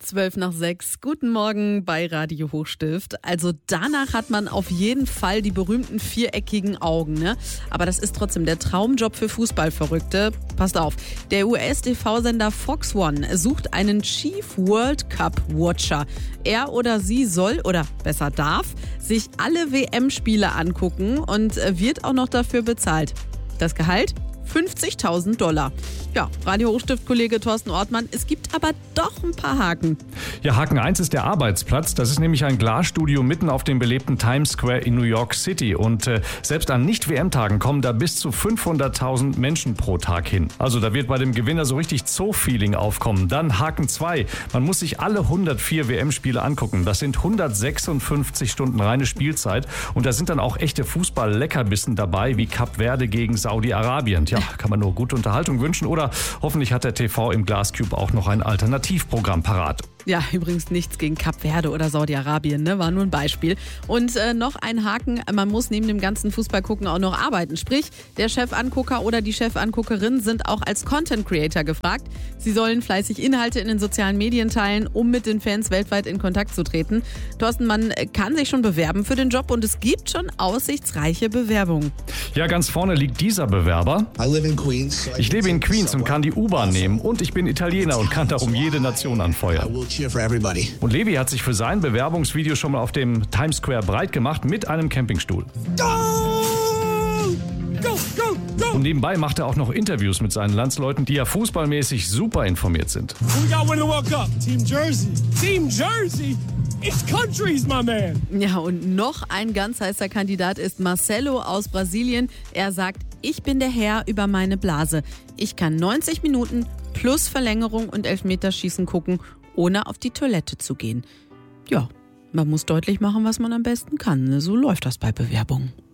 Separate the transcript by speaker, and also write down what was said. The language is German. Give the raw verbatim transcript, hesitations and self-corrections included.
Speaker 1: Zwölf nach sechs. Guten Morgen bei Radio Hochstift. Also danach hat man auf jeden Fall die berühmten viereckigen Augen, ne? Aber das ist trotzdem der Traumjob für Fußballverrückte. Passt auf, der U S-T V-Sender Fox One sucht einen Chief World Cup Watcher. Er oder sie soll, oder besser darf, sich alle W M-Spiele angucken und wird auch noch dafür bezahlt. Das Gehalt? fünfzigtausend Dollar. Ja, Radio Hochstift-Kollege Thorsten Ortmann, es gibt aber doch ein paar Haken.
Speaker 2: Ja, Haken eins ist der Arbeitsplatz. Das ist nämlich ein Glasstudio mitten auf dem belebten Times Square in New York City. Und äh, selbst an Nicht-W M-Tagen kommen da bis zu fünfhunderttausend Menschen pro Tag hin. Also da wird bei dem Gewinner so richtig Zoo-Feeling aufkommen. Dann Haken zwei. Man muss sich alle hundertvier W M-Spiele angucken. Das sind hundertsechsundfünfzig Stunden reine Spielzeit. Und da sind dann auch echte Fußball-Leckerbissen dabei, wie Kap Verde gegen Saudi-Arabien. Ja, kann man nur gute Unterhaltung wünschen. Oder hoffentlich hat der T V im Glascube auch noch ein Alternativprogramm parat.
Speaker 1: Ja, übrigens nichts gegen Kap Verde oder Saudi-Arabien, ne? War nur ein Beispiel. Und äh, noch ein Haken, man muss neben dem ganzen Fußballgucken auch noch arbeiten. Sprich, der Chefangucker oder die Chefanguckerin sind auch als Content Creator gefragt. Sie sollen fleißig Inhalte in den sozialen Medien teilen, um mit den Fans weltweit in Kontakt zu treten. Thorsten, man kann sich schon bewerben für den Job und es gibt schon aussichtsreiche Bewerbungen.
Speaker 2: Ja, ganz vorne liegt dieser Bewerber. Ich lebe in Queens und kann die U-Bahn nehmen und ich bin Italiener und kann darum jede Nation anfeuern. Und Levi hat sich für sein Bewerbungsvideo schon mal auf dem Times Square breit gemacht mit einem Campingstuhl. Go! Go, go, go! Und nebenbei macht er auch noch Interviews mit seinen Landsleuten, die ja fußballmäßig super informiert sind.
Speaker 3: We got win the World Cup. Team Jersey. Team Jersey. It's countries, my man.
Speaker 1: Ja, und noch ein ganz heißer Kandidat ist Marcelo aus Brasilien. Er sagt, ich bin der Herr über meine Blase. Ich kann neunzig Minuten plus Verlängerung und Elfmeterschießen gucken, ohne auf die Toilette zu gehen. Ja, man muss deutlich machen, was man am besten kann. So läuft das bei Bewerbungen.